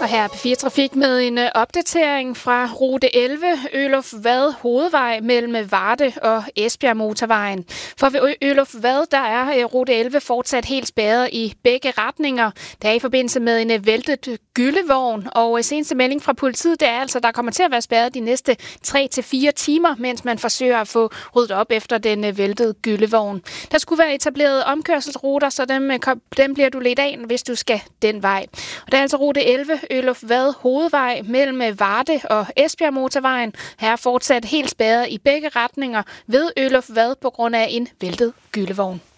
Og her er P4 Trafik med en opdatering fra rute 11, Øluf Vad hovedvej mellem Varde og Esbjerg motorvejen. For ved Øluf Vad, der er rute 11 fortsat helt spærret i begge retninger. Det er i forbindelse med en væltet gyllevogn, og seneste melding fra politiet, det er altså, der kommer til at være spærret de næste 3-4 timer, mens man forsøger at få ryddet op efter den væltede gyllevogn. Der skulle være etableret omkørselsruter, så dem bliver du ledt af, hvis du skal den vej. Og det er altså rute 11, Øluf Vad hovedvej mellem Varde og Esbjerg motorvejen. Her er fortsat helt spærret i begge retninger ved Øluf Vad på grund af en væltet gyllevogn.